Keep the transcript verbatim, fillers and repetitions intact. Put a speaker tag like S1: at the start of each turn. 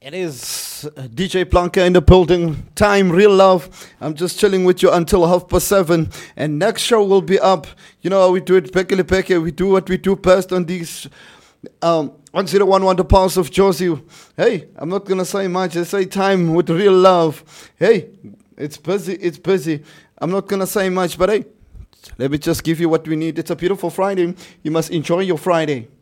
S1: It is uh, D J Blanca in the building. Time, real love. I'm just chilling with you until half past seven. And next show will be up. You know how we do it, Pekele Peke. We do what we do best on these um, one zero one one, the Pulse of Josie. Hey, I'm not going to say much. I say time with real love. Hey, it's busy. It's busy. I'm not going to say much, but hey, let me just give you what we need. It's a beautiful Friday. You must enjoy your Friday.